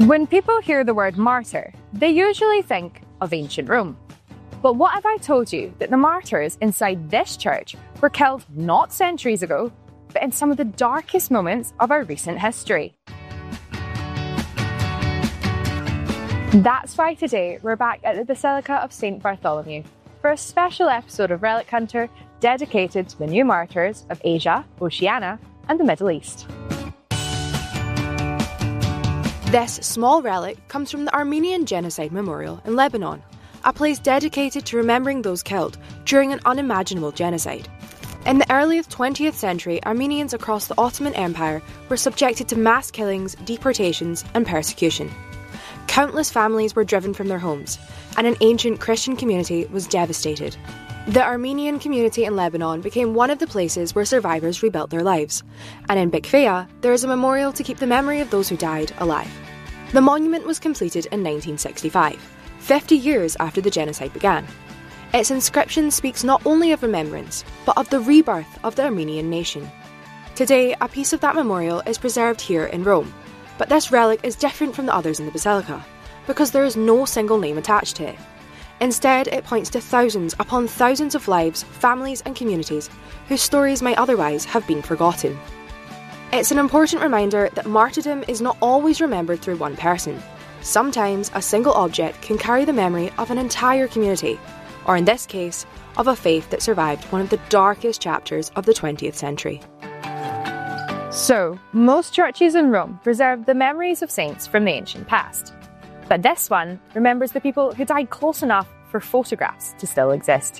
When people hear the word martyr, they usually think of ancient Rome. But what if I told you that the martyrs inside this church were killed not centuries ago, but in some of the darkest moments of our recent history? That's why today we're back at the Basilica of St. Bartholomew for a special episode of Relic Hunter dedicated to the new martyrs of Asia, Oceania, and the Middle East. This small relic comes from the Armenian Genocide Memorial in Lebanon, a place dedicated to remembering those killed during an unimaginable genocide. In the early 20th century, Armenians across the Ottoman Empire were subjected to mass killings, deportations, and persecution. Countless families were driven from their homes, and an ancient Christian community was devastated. The Armenian community in Lebanon became one of the places where survivors rebuilt their lives, and in Bikfia, there is a memorial to keep the memory of those who died alive. The monument was completed in 1965, 50 years after the genocide began. Its inscription speaks not only of remembrance, but of the rebirth of the Armenian nation. Today, a piece of that memorial is preserved here in Rome, but this relic is different from the others in the basilica, because there is no single name attached to it. Instead, it points to thousands upon thousands of lives, families and communities whose stories might otherwise have been forgotten. It's an important reminder that martyrdom is not always remembered through one person. Sometimes a single object can carry the memory of an entire community, or in this case, of a faith that survived one of the darkest chapters of the 20th century. So, most churches in Rome preserve the memories of saints from the ancient past. But this one remembers the people who died close enough for photographs to still exist.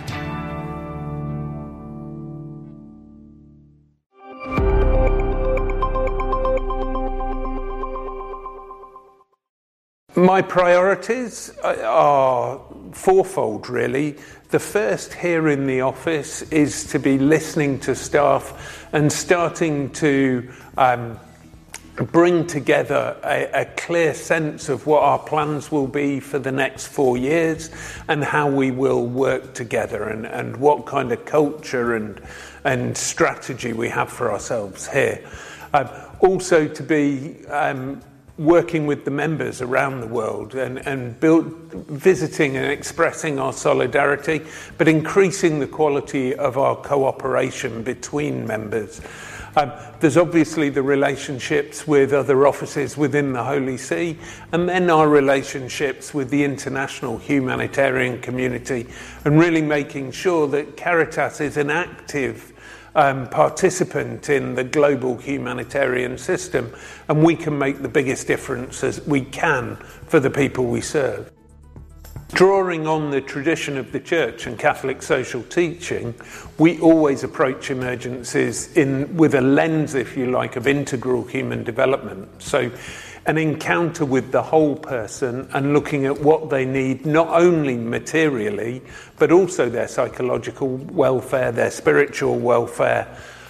My priorities are fourfold, really. The first here in the office is to be listening to staff and starting to bring together a clear sense of what our plans will be for the next 4 years and how we will work together and what kind of culture and strategy we have for ourselves here. Also to be working with the members around the world and visiting and expressing our solidarity, but increasing the quality of our cooperation between members. There's obviously the relationships with other offices within the Holy See, and then our relationships with the international humanitarian community, and really making sure that Caritas is an active participant in the global humanitarian system, and we can make the biggest difference as we can for the people we serve. Drawing on the tradition of the Church and Catholic social teaching, we always approach emergencies with a lens, if you like, of integral human development. So an encounter with the whole person and looking at what they need, not only materially, but also their psychological welfare, their spiritual welfare,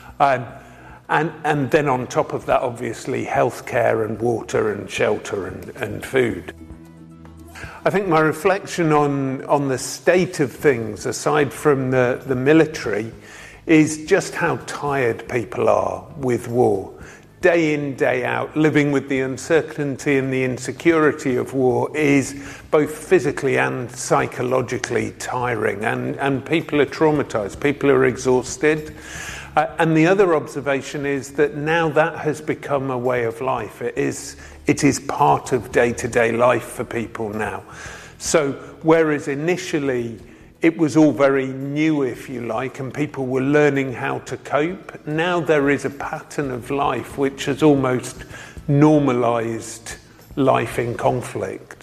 and then on top of that, obviously, healthcare and water and shelter and food. I think my reflection on the state of things, aside from the military, is just how tired people are with war. Day in, day out, living with the uncertainty and the insecurity of war is both physically and psychologically tiring, and people are traumatized, people are exhausted. And the other observation is that now that has become a way of life. It is part of day-to-day life for people now. So whereas initially it was all very new, if you like, and people were learning how to cope, now there is a pattern of life which has almost normalized life in conflict.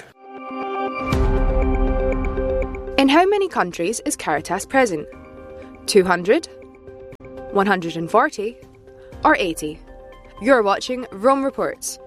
In how many countries is Caritas present? 200? 140? Or 80? You're watching Rome Reports,